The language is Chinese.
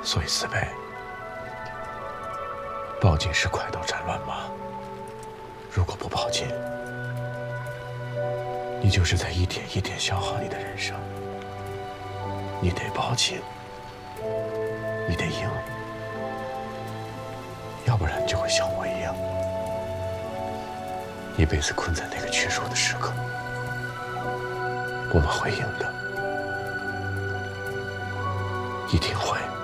所以四贝，报警是快刀斩乱麻。如果不报警，你就是在一点一点消耗你的人生。你得报警，你得赢，要不然你就会像我一样，一辈子困在那个屈辱的时刻。我们会赢的，一定会。